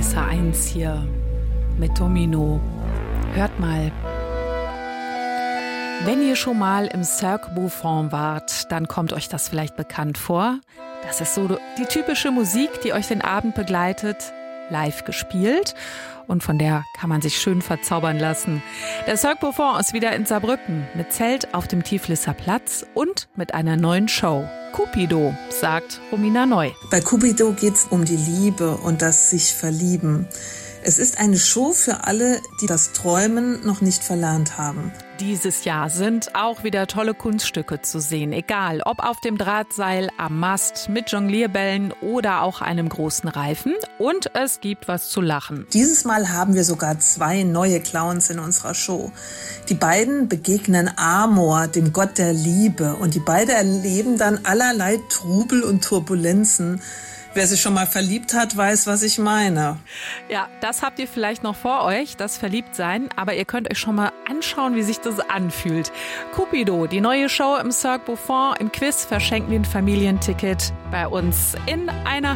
SH1 hier mit Domino. Hört mal. Wenn ihr schon mal im Cirque Buffon wart, dann kommt euch das vielleicht bekannt vor. Das ist so die typische Musik, die euch den Abend begleitet, live gespielt. Und von der kann man sich schön verzaubern lassen. Der Cirque Buffon ist wieder in Saarbrücken mit Zelt auf dem Tiflisser Platz und mit einer neuen Show. Cupido, sagt Romina Neu. Bei Cupido geht es um die Liebe und das sich verlieben. Es ist eine Show für alle, die das Träumen noch nicht verlernt haben. Dieses Jahr sind auch wieder tolle Kunststücke zu sehen. Egal, ob auf dem Drahtseil, am Mast, mit Jonglierbällen oder auch einem großen Reifen. Und es gibt was zu lachen. Dieses Mal haben wir sogar 2 neue Clowns in unserer Show. Die beiden begegnen Amor, dem Gott der Liebe. Und die beiden erleben dann allerlei Trubel und Turbulenzen. Wer sich schon mal verliebt hat, weiß, was ich meine. Ja, das habt ihr vielleicht noch vor euch, das Verliebtsein. Aber ihr könnt euch schon mal anschauen, wie sich das anfühlt. Cupido, die neue Show im Cirque Buffon. Im Quiz verschenken wir ein Familienticket bei uns in einer